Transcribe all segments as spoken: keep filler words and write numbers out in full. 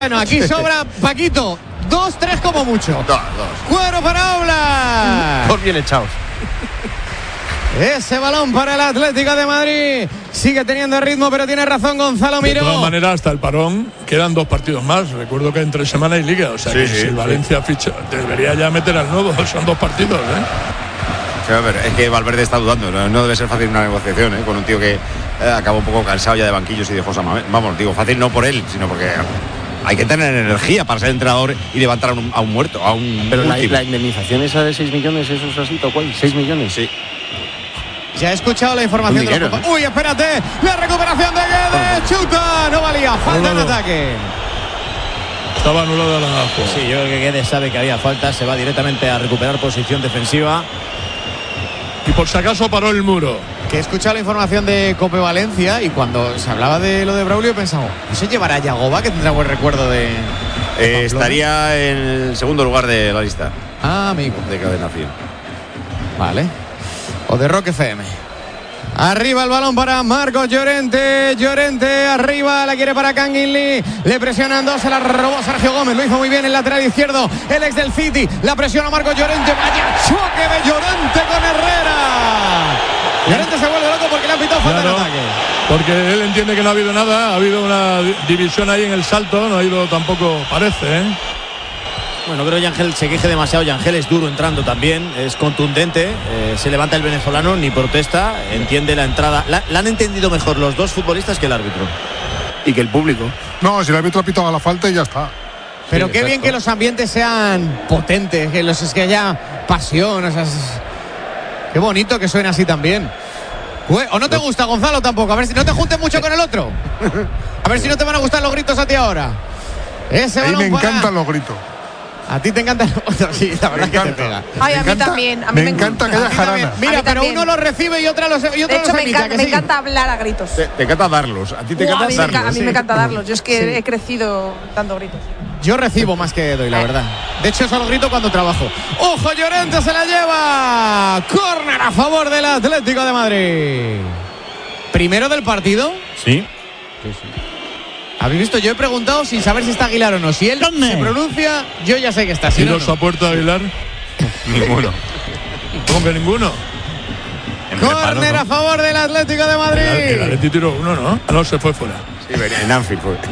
Bueno, aquí sobra Paquito. Dos, tres como mucho. Dos, dos. Cuero para Oblak. Dos bien echados. Ese balón para el Atlético de Madrid. Sigue teniendo ritmo, pero tiene razón Gonzalo Miró. De todas maneras, hasta el parón quedan dos partidos más. Recuerdo que entre semana y liga. O sea, sí, que sí, si el sí. Valencia ficha, debería ya meter al nuevo. Son dos partidos, ¿eh? Sí, a ver, es que Valverde está dudando. No, no debe ser fácil una negociación, ¿eh? Con un tío que eh, acabó un poco cansado ya de banquillos y dejó Samamés. Vamos, digo, fácil no por él, sino porque hay que tener energía para ser entrenador y levantar a un, a un muerto, a un Pero la, último. la indemnización esa de seis millones, ¿eso es así, tal cual? ¿seis millones? Sí. Ya he escuchado la información de los dinero, compa- Uy, espérate. La recuperación de Guedes. Chuta. No valía. Falta en No, no, no. ataque. Estaba anulada la jugada. Sí, yo creo que Guedes sabe que había falta, se va directamente a recuperar posición defensiva. Y por si acaso paró el muro. Que he escuchado la información de Cope Valencia y cuando se hablaba de lo de Braulio he pensado, ¿y se llevará a Yagoba, que tendrá buen recuerdo de, de Eh, Pamplona? estaría en el segundo lugar de la lista Ah, amigo. de Cadena cien. Vale. O de Rock F M. Arriba el balón para Marcos Llorente. Llorente arriba, la quiere para Kangin Lee. Le presionan dos, se la robó Sergio Gómez. Lo hizo muy bien el lateral izquierdo. El ex del City. La presiona Marcos Llorente. Vaya choque de Llorente con Herrera. Llorente se vuelve loco porque le ha pitado falta Claro, en ataque. porque él entiende que no ha habido nada. Ha habido una di- división ahí en el salto. No ha ido tampoco, parece, ¿eh? Bueno, creo que Yangel se queje demasiado. Yangel es duro entrando también, es contundente. Eh, se levanta el venezolano, ni protesta, entiende la entrada. La, la han entendido mejor los dos futbolistas que el árbitro. Y que el público. No, si el árbitro ha pitado la falta y ya está. Pero Sí, qué exacto. bien que los ambientes sean potentes, que, los, es que haya pasión. O sea, es- qué bonito que suene así también. Ue- ¿O no te gusta, Gonzalo, tampoco? A ver si no te juntes mucho con el otro. A ver si no te van a gustar los gritos a ti ahora. Ese A mí balón me para- encantan los gritos. A ti te encantan los gritos, sí, la verdad Me que te encanta. pega. Ay, Me a mí encanta- también, a mí me me encanta que encanta. haya A ti también. jarana. Mira, A mí pero también. uno los recibe y otra los, y otro De los hecho, me emite, encanta, que me sí. encanta hablar a gritos. Te, te encanta darlos. A ti te Buah, a, encanta mí me, enca- darlos. a mí sí. me encanta darlos. Yo es que Sí. he crecido dando gritos. Yo recibo más que doy, la verdad. De hecho, solo grito cuando trabajo. ¡Ojo, Llorente se la lleva! Córner a favor del Atlético de Madrid. Primero del partido. Sí. ¿Habéis visto? Yo he preguntado sin saber si está Aguilar o no. Si él se pronuncia, yo ya sé que está. Si ¿Y no, los no. a puerta de Aguilar? Ninguno. ¿Cómo que ninguno? Córner a favor del Atlético de El Madrid. Atleti tiró uno, ¿no? Ah, no, se fue fuera. Sí, en Anfield fue.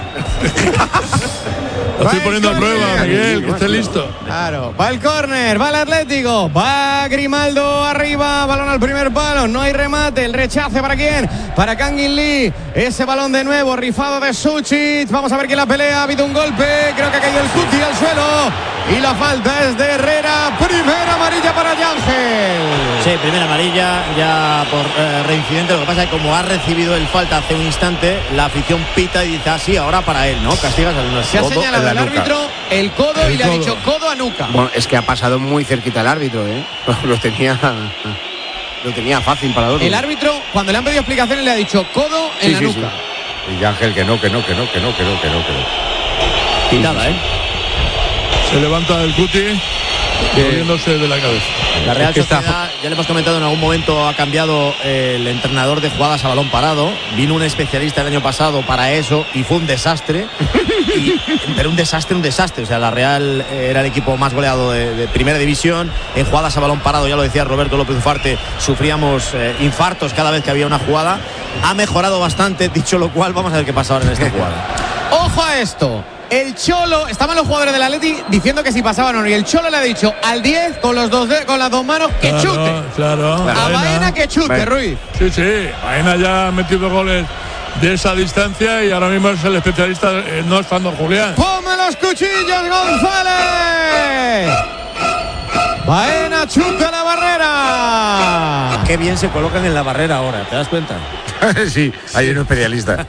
Lo estoy Va poniendo a el prueba, córner. Miguel, que esté listo. Claro, va el córner, va el Atlético, va Grimaldo arriba, balón al primer palo, no hay remate, el rechace para quién, para Kangin Lee, ese balón de nuevo, rifado de Suchit, vamos a ver quién la pelea, ha habido un golpe, creo que ha caído el Cuti al suelo y la falta es de Herrera, primera amarilla para Yangel. Sí, primera amarilla ya por eh, reincidente. Lo que pasa es que como ha recibido el falta hace un instante, la afición pita y dice así, ahora para él, ¿no? Castigas al uno. Se ha Codo señalado en el la nuca. árbitro el codo El y le ha codo. dicho codo a nuca. Bueno, es que ha pasado muy cerquita el árbitro, ¿eh? Lo tenía, lo tenía fácil para Dortmund. El árbitro, cuando le han pedido explicaciones, le ha dicho codo en Sí, la sí, nuca. Y Ángel que no, que no, que no, que no, que no, que no, que no. Pitada, ¿eh? Se levanta el Cuti, moviéndose de la cabeza. La Real Es que está- Sociedad, ya le hemos comentado en algún momento, ha cambiado eh, el entrenador de jugadas a balón parado. Vino un especialista el año pasado para eso y fue un desastre. Y, pero un desastre, un desastre. O sea, la Real eh, era el equipo más goleado de, de primera división. En jugadas a balón parado, ya lo decía Roberto López Ufarte, sufríamos eh, infartos cada vez que había una jugada. Ha mejorado bastante, dicho lo cual, vamos a ver qué pasa ahora en esta jugada. Ojo a esto. El Cholo, estaban los jugadores del Atleti diciendo que si pasaban o no. Y el Cholo le ha dicho al diez con, los dos de- con las dos manos que Claro, chute. Claro, A Baena que chute, Baena. Ruiz. Sí, sí, Baena ya ha metido goles de esa distancia y ahora mismo es el especialista, eh, no estando Julián. ¡Ponme los cuchillos, González! Baena chuta la barrera. Qué bien se colocan en la barrera ahora, ¿te das cuenta? Sí, hay un especialista.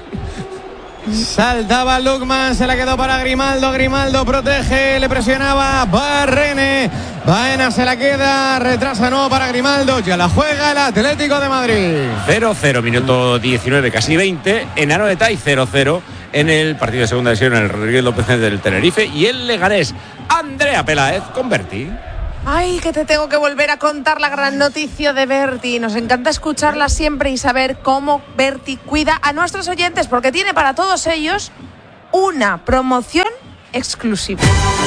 Saltaba Lukman, se la quedó para Grimaldo. Grimaldo protege, le presionaba Barrene. Baena se la queda, retrasa no para Grimaldo. Ya la juega el Atlético de Madrid. cero cero, minuto diecinueve, casi veinte. En Anoeta y cero cero en el partido de segunda división en el Rodríguez López del Tenerife. Y el Leganés, Andrea Peláez con Berti. Ay, que te tengo que volver a contar la gran noticia de Berti. Nos encanta escucharla siempre y saber cómo Berti cuida a nuestros oyentes, porque tiene para todos ellos una promoción exclusiva.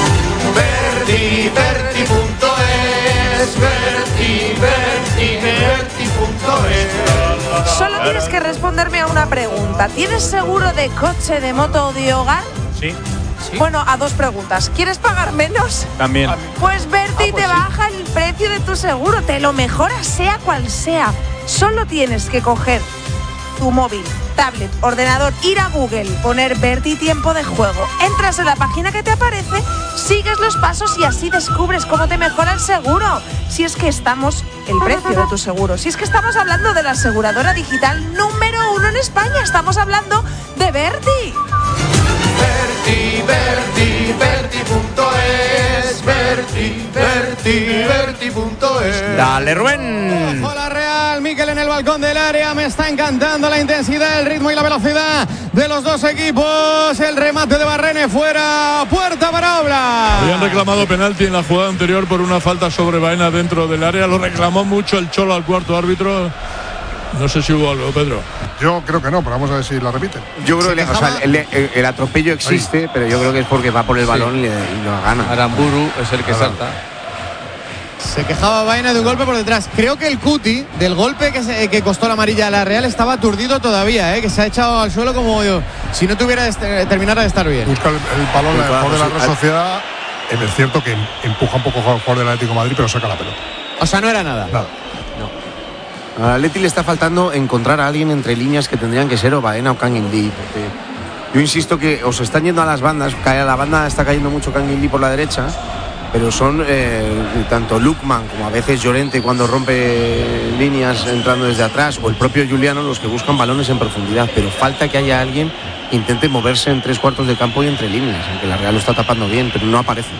Berti, Berti punto es, Berti, Berti, Berti punto es. Solo tienes que responderme a una pregunta. ¿Tienes seguro de coche, de moto o de hogar? Sí. ¿Sí? Bueno, a dos preguntas. ¿Quieres pagar menos? También. Pues Berti Ah, pues te sí. baja el precio de tu seguro, te lo mejora sea cual sea. Solo tienes que coger tu móvil, tablet, ordenador, ir a Google, poner Berti tiempo de juego. Entras en la página que te aparece, sigues los pasos y así descubres cómo te mejora el seguro. Si es que estamos, el precio de tu seguro, si es que estamos hablando de la aseguradora digital número uno en España, estamos hablando de Berti. Berti, Berti, Berti punto es, Berti, Berti, Berti punto es. Dale, Rubén. Ojo la Real, Miquel en el balcón del área, me está encantando la intensidad, el ritmo y la velocidad de los dos equipos. El remate de Barrene fuera, puerta para Oblak. Habían reclamado penalti en la jugada anterior por una falta sobre Baena dentro del área, lo reclamó mucho el Cholo al cuarto árbitro. No sé si hubo algo, Pedro. Yo creo que no, pero vamos a ver si la repiten. Yo creo que o sea, el, el, el atropello existe, Ahí. pero yo creo que es porque va por el balón sí. y, y lo gana. Aramburu es el que Claro. salta. Se quejaba Baena de un golpe por detrás. Creo que el Cuti, del golpe que, se, que costó la amarilla a la Real, estaba aturdido todavía, ¿eh? Que se ha echado al suelo como yo, si no tuviera este, terminara de estar bien. Busca el, el balón Sí, el claro, jugador de la sí. Real Sociedad. Es cierto que empuja un poco al jugador del Atlético de Madrid, pero saca la pelota. O sea, no era nada. Nada. Al Atleti le está faltando encontrar a alguien entre líneas que tendrían que ser o Baena o Kangin Lee, porque yo insisto que os están yendo a las bandas, cae a la banda está cayendo mucho Kangin Lee por la derecha, pero son eh, tanto Lukman como a veces Llorente cuando rompe líneas entrando desde atrás, o el propio Juliano los que buscan balones en profundidad, pero falta que haya alguien que intente moverse en tres cuartos de campo y entre líneas, aunque la Real lo está tapando bien, pero no aparece.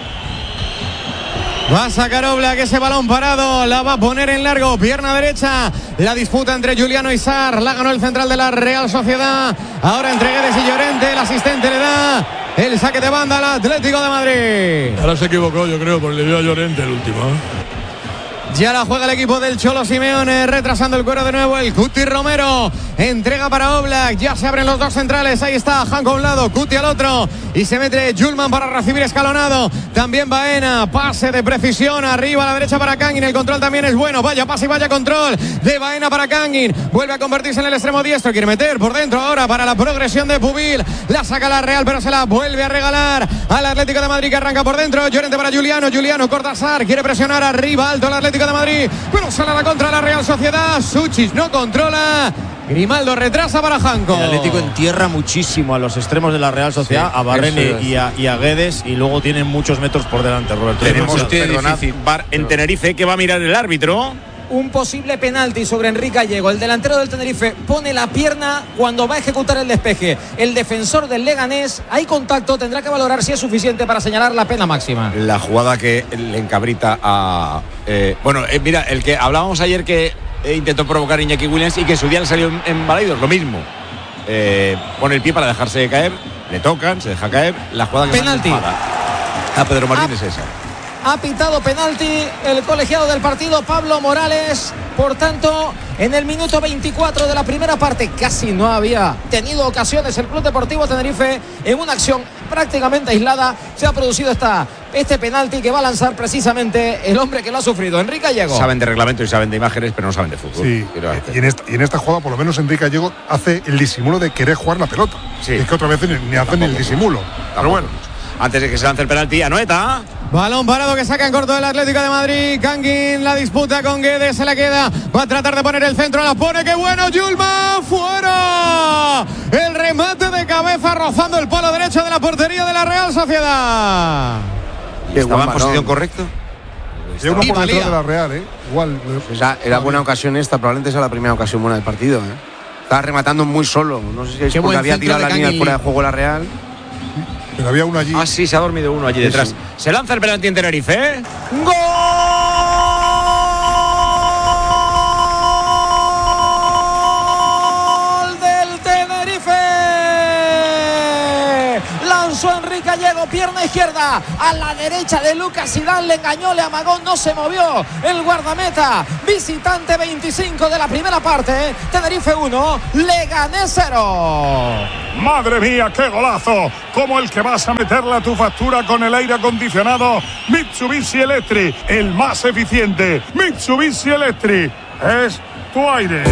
Va a sacar Oblak ese balón parado, la va a poner en largo, pierna derecha, la disputa entre Juliano y Sarr, la ganó el central de la Real Sociedad, ahora entre Guedes y Llorente, el asistente le da el saque de banda al Atlético de Madrid. Ahora se equivocó, yo creo, porque le dio a Llorente el último. ¿eh? Ya la juega el equipo del Cholo Simeone, retrasando el cuero de nuevo el Cuti Romero, entrega para Oblak, ya se abren los dos centrales, ahí está Janko a un lado, Cuti al otro, y se mete Julman para recibir escalonado, también Baena, pase de precisión, arriba a la derecha para Kangin, el control también es bueno, vaya pase y vaya control de Baena para Kangin, vuelve a convertirse en el extremo diestro, quiere meter por dentro ahora para la progresión de Pubil, la saca la Real pero se la vuelve a regalar al Atlético de Madrid que arranca por dentro, Llorente para Juliano, Juliano corta Sarr, quiere presionar arriba, alto el Atlético de Madrid, pero sale a la contra la Real Sociedad, Suchis no controla, Grimaldo retrasa para Janko. El Atlético entierra muchísimo a los extremos de la Real Sociedad, sí, a Barrene y a, y a Guedes, y luego tienen muchos metros por delante, Roberto. Tenemos, perdonad, bar en Tenerife que va a mirar el árbitro. Un posible penalti sobre Enrique Gallego. El delantero del Tenerife pone la pierna cuando va a ejecutar el despeje. El defensor del Leganés, hay contacto, tendrá que valorar si es suficiente para señalar la pena máxima. La jugada que le encabrita a... Eh, bueno, eh, mira, el que hablábamos ayer que eh, intentó provocar a Iñaki Williams y que su día le salió en, en Balaidos, lo mismo. Eh, pone el pie para dejarse caer, le tocan, se deja caer. La jugada que penalti a Pedro Martínez a- esa. Ha pitado penalti el colegiado del partido, Pablo Morales. Por tanto, en el minuto veinticuatro de la primera parte, casi no había tenido ocasiones el Club Deportivo Tenerife. En una acción prácticamente aislada se ha producido esta, este penalti que va a lanzar precisamente el hombre que lo ha sufrido, Enrique Gallego. Saben de reglamento y saben de imágenes, pero no saben de fútbol. Sí, y en, esta, y en esta jugada por lo menos Enrique Gallego hace el disimulo de querer jugar la pelota. Sí. Es que otra vez ni, ni hace ni el disimulo. Pero bueno. Antes de que se lance el penalti, Anoeta. Balón parado que saca en corto del Atlético de Madrid. Kangin la disputa con Guedes, se la queda. Va a tratar de poner el centro, la pone. ¡Qué bueno! Julman fuera. El remate de cabeza rozando el palo derecho de la portería de la Real Sociedad. ¿Estaba en posición correcta? Lleva uno Y por valía. detrás de la Real, ¿eh? Igual. O sea, era buena ocasión esta, probablemente sea la primera ocasión buena del partido, ¿eh? Estaba rematando muy solo. No sé si es Qué porque buen había centro tirado de la línea Kangin fuera Lee. de juego la Real. Pero había uno allí. Ah, sí, se ha dormido uno allí detrás. Sí. Se lanza el penalti en Tenerife. ¿eh? ¡Gol del Tenerife! Lanzó Enrique Gallego, pierna izquierda a la derecha de Lucas Zidane, le engañó, le amagó, no se movió el guardameta visitante. Veinticinco de la primera parte, Tenerife uno, Leganés cero. Madre mía, qué golazo, como el que vas a meterle a tu factura con el aire acondicionado Mitsubishi Electric, el más eficiente. Mitsubishi Electric es tu aire.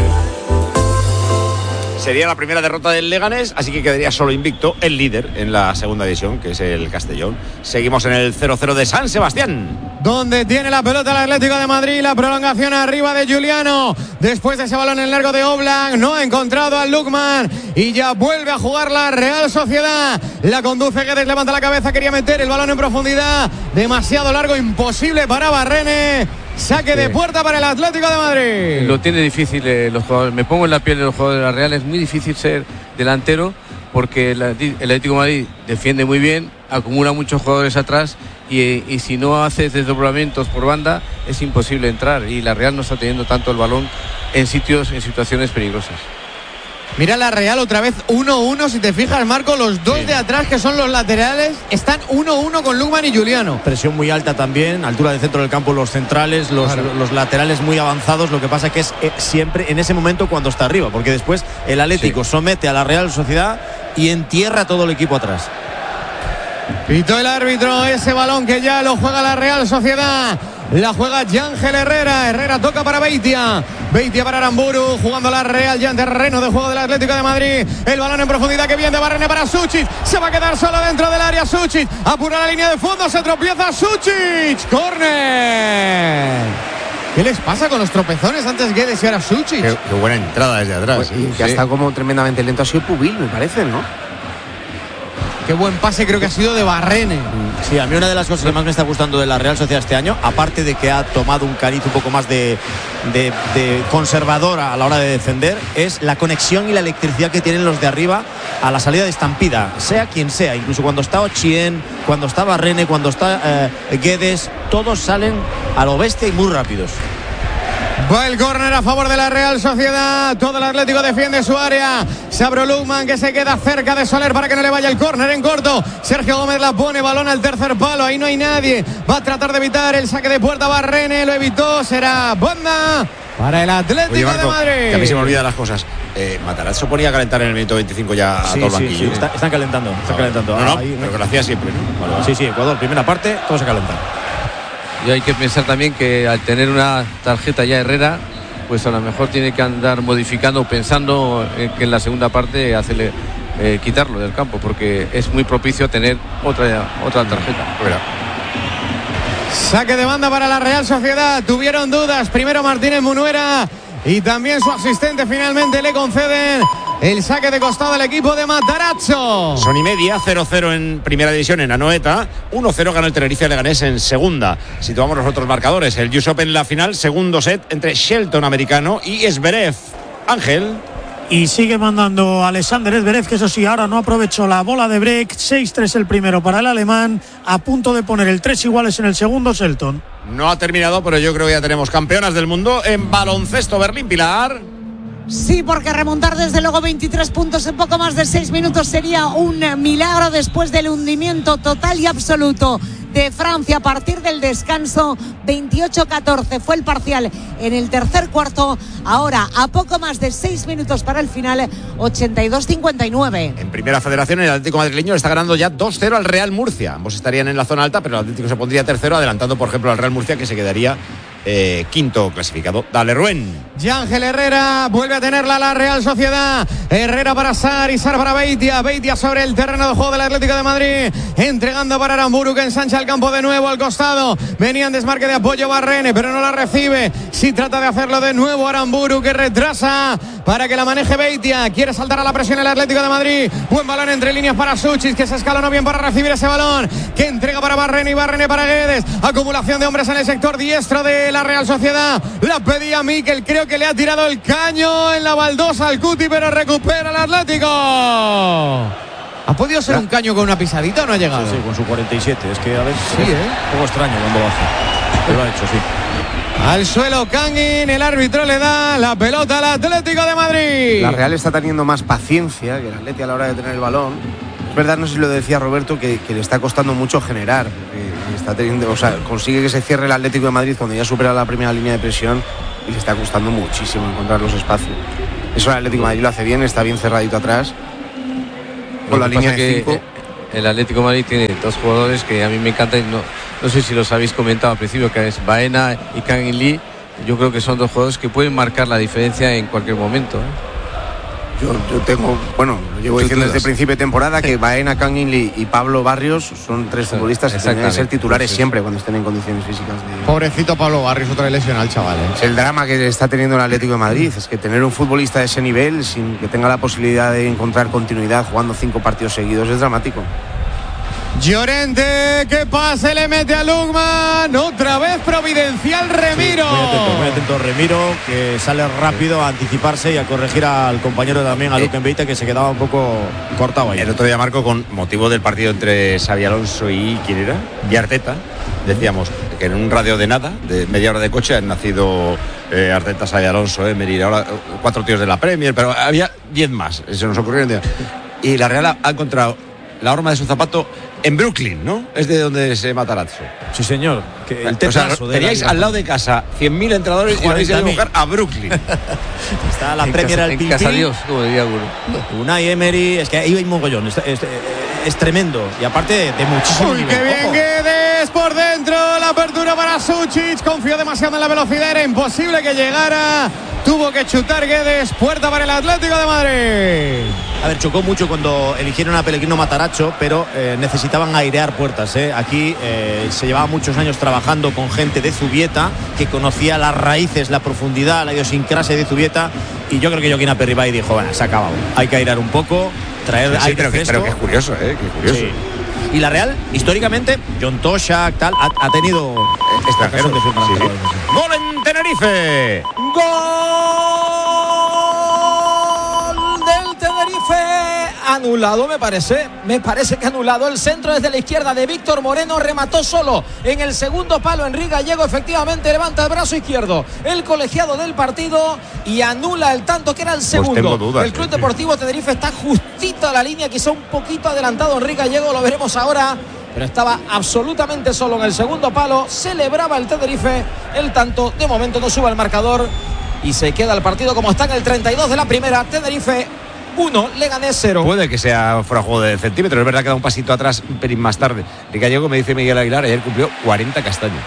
Sería la primera derrota del Leganés, así que quedaría solo invicto el líder en la segunda división, que es el Castellón. Seguimos en el cero cero de San Sebastián, donde tiene la pelota el Atlético de Madrid. La prolongación arriba de Juliano, después de ese balón en largo de Oblak, no ha encontrado al Lukman y ya vuelve a jugar la Real Sociedad. La conduce Guedes, levanta la cabeza, quería meter el balón en profundidad, demasiado largo, imposible para Barrene. Saque de puerta para el Atlético de Madrid. Lo tiene difícil eh, los jugadores. Me pongo en la piel de los jugadores de la Real. Es muy difícil ser delantero porque el, el Atlético de Madrid defiende muy bien, acumula muchos jugadores atrás y, y si no haces desdoblamientos por banda es imposible entrar, y la Real no está teniendo tanto el balón en sitios, en situaciones peligrosas. Mira la Real otra vez uno uno, si te fijas, Marco, los dos sí. de atrás, que son los laterales, están uno uno con Lukman y Juliano. Presión muy alta también, altura del centro del campo, los centrales, los, claro. los laterales muy avanzados. Lo que pasa que es eh, siempre en ese momento cuando está arriba, porque después el Atlético sí. somete a la Real Sociedad y entierra todo el equipo atrás. Pitó el árbitro ese balón que ya lo juega la Real Sociedad. La juega Yángel Herrera. Herrera toca para Beitia. Beitia para Aramburu. Jugando la Real ya en terreno de juego del Atlético de Madrid. El balón en profundidad que viene de Barrene para Sučić. Se va a quedar solo dentro del área Sučić. Apura la línea de fondo. Se tropieza Sučić. ¡Córner! ¿Qué les pasa con los tropezones antes Guedes y ahora Sučić? Qué, qué buena entrada desde atrás. Pues, y que sí. ha estado como tremendamente lento. Ha sido Pubil, me parece, ¿no? Qué buen pase creo que ha sido de Barrene. Sí, a mí una de las cosas que más me está gustando de la Real Sociedad este año, aparte de que ha tomado un cariz un poco más de, de, de conservadora a la hora de defender, es la conexión y la electricidad que tienen los de arriba a la salida de estampida, sea quien sea. Incluso cuando está Ochien, cuando está Barrene, cuando está eh, Guedes, todos salen a lo bestia y muy rápidos. Va el córner a favor de la Real Sociedad. Todo el Atlético defiende su área. Se abre Lukman, que se queda cerca de Soler para que no le vaya el córner en corto. Sergio Gómez la pone, balón al tercer palo. Ahí no hay nadie. Va a tratar de evitar el saque de puerta. Barrene lo evitó. Será banda para el Atlético Oye, Marco, de Madrid. Que a mí se me olvidan las cosas. Eh, Matarazzo ponía a calentar en el minuto veinticinco ya sí, a todo el sí, banquillo. Sí, está, están calentando. Están no, calentando. No, no, Ahí, pero que lo hacía siempre, ¿no? Vale, vale. Sí, sí, Ecuador, primera parte, todo se calenta. Y hay que pensar también que al tener una tarjeta ya Herrera, pues a lo mejor tiene que andar modificando, pensando en que en la segunda parte hacerle eh, quitarlo del campo, porque es muy propicio a tener otra, otra tarjeta. Mira. Saque de banda para la Real Sociedad. Tuvieron dudas. Primero Martínez Munuera y también su asistente finalmente le conceden el saque de costado del equipo de Matarazzo. Son y media, cero cero en primera división en Anoeta, uno cero ganó el Tenerife Leganés en segunda. Situamos los otros marcadores. El U S Open en la final, segundo set entre Shelton americano y Zverev. Ángel. Y sigue mandando Alexander Zverev, que eso sí, ahora no aprovechó la bola de break. seis tres el primero para el alemán, a punto de poner el tres iguales en el segundo Shelton. No ha terminado, pero yo creo que ya tenemos campeonas del mundo en baloncesto. Berlín, Pilar. Sí, porque remontar desde luego veintitrés puntos en poco más de seis minutos sería un milagro después del hundimiento total y absoluto de Francia a partir del descanso. Veintiocho catorce fue el parcial en el tercer cuarto. Ahora, a poco más de seis minutos para el final, ochenta y dos cincuenta y nueve. En primera federación, el Atlético madrileño está ganando ya dos cero al Real Murcia. Ambos estarían en la zona alta, pero el Atlético se pondría tercero, adelantando, por ejemplo, al Real Murcia, que se quedaría Eh, quinto clasificado. Dale, Rubén. Yángel Herrera vuelve a tenerla la Real Sociedad. Herrera para Sar y Sar para Beitia. Beitia sobre el terreno de juego del Atlético de Madrid, entregando para Aramburu, que ensancha el campo de nuevo al costado. Venía en desmarque de apoyo Barrene, pero no la recibe. Sí trata de hacerlo de nuevo Aramburu, que retrasa para que la maneje Beitia. Quiere saltar a la presión el Atlético de Madrid. Buen balón entre líneas para Sučić, que se escalonó bien para recibir ese balón, que entrega para Barrene y Barrene para Guedes. Acumulación de hombres en el sector diestro de la Real Sociedad. La pedía Mikel, creo que le ha tirado el caño en la baldosa al Cuti, pero recupera el Atlético. ¿Ha podido ser un caño con una pisadita o no ha llegado? Sí, sí, con su cuarenta y siete. Es que a veces sí, es ¿eh? un poco extraño cuando lo hace, pero lo ha hecho, sí. Al suelo Kangin, el árbitro le da la pelota al Atlético de Madrid. La Real está teniendo más paciencia que el Atleti a la hora de tener el balón. verdad, no sé si lo decía Roberto, que, que le está costando mucho generar. Que está teniendo, o sea, consigue que se cierre el Atlético de Madrid cuando ya supera la primera línea de presión y le está costando muchísimo encontrar los espacios. Eso el Atlético de Madrid lo hace bien, está bien cerradito atrás. Con la línea de cinco. El Atlético de Madrid tiene dos jugadores que a mí me encantan. No, no sé si los habéis comentado al principio, que es Baena y Kang In Lee. Yo creo que son dos jugadores que pueden marcar la diferencia en cualquier momento, ¿eh? Yo, yo tengo, bueno, llevo diciendo desde el principio de temporada que Baena, Kang In Lee y Pablo Barrios son tres futbolistas que tienen que ser titulares siempre cuando estén en condiciones físicas. De... Pobrecito Pablo Barrios, otra lesión al chaval, ¿eh? El drama que está teniendo el Atlético de Madrid es que tener un futbolista de ese nivel sin que tenga la posibilidad de encontrar continuidad jugando cinco partidos seguidos es dramático. Llorente, que pase, le mete a Lukman, otra vez providencial Remiro. Sí, muy atento, muy atento Remiro, que sale rápido a anticiparse y a corregir al compañero también, a Luken Beita, que se quedaba un poco cortado ahí. El otro día, Marco, con motivo del partido entre Xabi Alonso y ¿quién era? Y Arteta, decíamos que en un radio de nada, de media hora de coche, han nacido eh, Arteta, Xabi Alonso, Emery, ahora cuatro tíos de la Premier, pero había diez más, se nos ocurrió un día. Y la Real ha encontrado la horma de su zapato en Brooklyn, ¿no? Es de donde se Matarazzo. Sí, señor. Que el o sea, teníais al lado de casa cien mil entrenadores y vais a buscar a Brooklyn. Está la en Premier casa, al en casa Dios, como diría uno. Unai Emery, es que ahí hay un mogollón. Es, es, es tremendo. Y aparte de muchísimo Uy, nivel. qué bien Ojo. Guedes por dentro. La apertura para Suchic. Confió demasiado en la velocidad. Era imposible que llegara. Tuvo que chutar Guedes. Puerta para el Atlético de Madrid. A ver, chocó mucho cuando eligieron a Pellegrino Matarazzo, pero eh, necesitaban airear puertas, ¿eh? Aquí eh, se llevaba muchos años trabajando con gente de Zubieta que conocía las raíces, la profundidad, la idiosincrasia de Zubieta, y yo creo que Joaquín Aperribay dijo, bueno, se ha acabado, hay que airear un poco, traer sí, sí, aire pero, que, fresco. pero que es curioso, ¿eh? Que curioso. Sí. Y la Real, históricamente, John Toshak, tal, ha, ha tenido extranjeros. Sí, sí. ¡Gol en Tenerife! ¡Gol del Tenerife! Anulado, me parece. Me parece que anulado. El centro desde la izquierda de Víctor Moreno. Remató solo en el segundo palo. Enrique Gallego efectivamente levanta el brazo izquierdo. El colegiado del partido y anula el tanto que era el segundo. Pues tengo dudas, el Club sí, Deportivo Tenerife está justito a la línea, quizá un poquito adelantado Enrique Gallego. Lo veremos ahora. Pero estaba absolutamente solo en el segundo palo. Celebraba el Tenerife el tanto. De momento no sube al marcador y se queda el partido como está en el treinta y dos de la primera. Tenerife uno, Leganés cero. Puede que sea fuera juego de centímetros. Es verdad que da un pasito atrás un pelín más tarde. De Gallego, me dice Miguel Aguilar, ayer cumplió cuarenta castaños.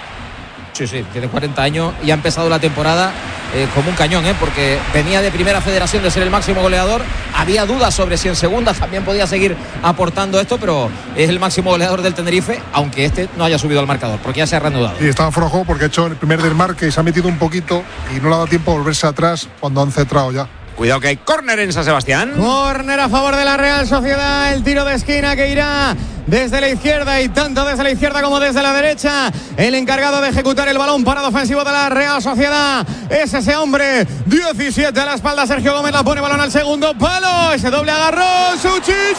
Sí, sí, tiene cuarenta años y ha empezado la temporada eh, como un cañón, ¿eh? Porque venía de primera federación de ser el máximo goleador. Había dudas sobre si en segunda también podía seguir aportando esto, pero es el máximo goleador del Tenerife, aunque este no haya subido al marcador, porque ya se ha reanudado. Y estaba flojo porque ha hecho el primer desmarque y se ha metido un poquito y no le ha dado tiempo a volverse atrás cuando han centrado ya. Cuidado que hay córner en San Sebastián. Córner a favor de la Real Sociedad. El tiro de esquina que irá desde la izquierda y tanto desde la izquierda como desde la derecha. El encargado de ejecutar el balón parado ofensivo de la Real Sociedad es ese hombre. diecisiete a la espalda. Sergio Gómez la pone balón al segundo palo. Ese doble agarrón. Suchic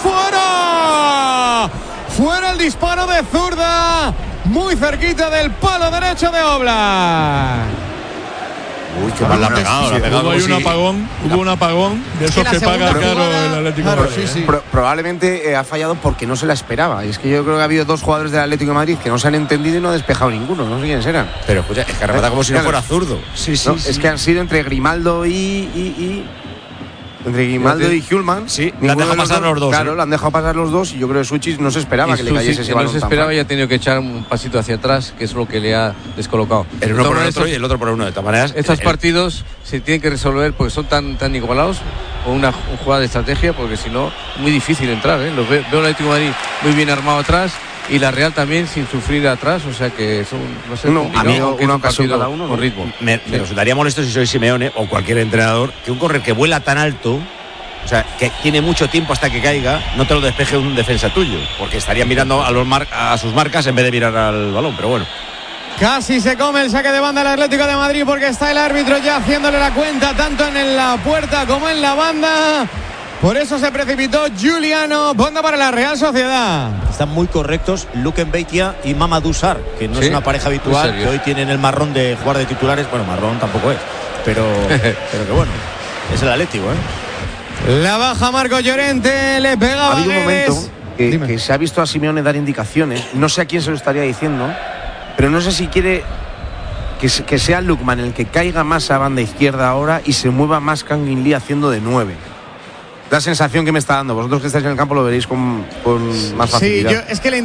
fuera. Fuera el disparo de zurda. Muy cerquita del palo derecho de Oblak. Uy, qué mal la ha pegado, la ha pegado. Hubo ahí como un si- apagón, hubo un apagón de esos la que segunda paga caro jugada- el Atlético Claro, de Madrid. sí, sí. Pro- probablemente eh, ha fallado porque no se la esperaba. Y es que yo creo que ha habido dos jugadores del Atlético de Madrid que no se han entendido y no ha despejado ninguno. No sé quiénes eran. Pero escucha, es que remata como si no fuera zurdo. Sí, sí, No, sí. Es que han sido entre Grimaldo y. y, y entre Grimaldo y Hulman. Sí, le han Ninguno dejado de pasar los dos, Claro, ¿eh? le han dejado pasar los dos y yo creo que Suchis no se esperaba Y que le Susi, cayese ese que balón no se tan esperaba fácil. y ha tenido que echar un pasito hacia atrás, que es lo que le ha descolocado. El De uno todas por el maneras, otro y el otro por uno. De todas maneras, estos el- partidos se tienen que resolver porque son tan tan igualados con una un jugada de estrategia, porque si no, muy difícil entrar, ¿eh? Los ve- veo el Atlético de Madrid muy bien armado atrás y la Real también sin sufrir atrás, o sea que son, va a ser Uno, complicado, a mí aunque una es un ocasión partido cada uno, con ¿no? ritmo. me, me resultaría molesto si soy Simeone o cualquier entrenador que un correr que vuela tan alto, o sea, que tiene mucho tiempo hasta que caiga, no te lo despeje un defensa tuyo, porque estaría mirando a, los mar- a sus marcas en vez de mirar al balón, pero bueno. Casi se come el saque de banda el Atlético de Madrid porque está el árbitro ya haciéndole la cuenta tanto en la puerta como en la banda. Por eso se precipitó Giuliano. Banda para la Real Sociedad. Están muy correctos Luken Beitia y Mamadou Sarr, que no Sí, es una pareja muy habitual, serios. que hoy tienen el marrón de jugar de titulares. Bueno, marrón tampoco es, pero, pero que bueno, es el Atlético, ¿eh? La baja Marco Llorente, le pega Ha habido un Guedes. momento que, que se ha visto a Simeone dar indicaciones, no sé a quién se lo estaría diciendo, pero no sé si quiere que, que sea Lookman el que caiga más a banda izquierda ahora y se mueva más Kang In Lee haciendo de nueve. La sensación que me está dando, vosotros que estáis en el campo lo veréis con, con más facilidad. Sí, yo, es que le